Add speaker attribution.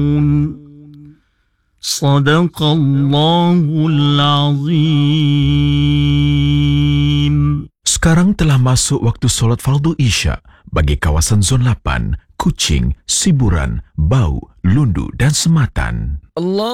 Speaker 1: Sadaqallahul Azim.
Speaker 2: Sekarang telah masuk waktu solat fardu Isya bagi kawasan Zon 8, Kuching, Siburan, Bau, Lundu dan Sematan.
Speaker 3: Allah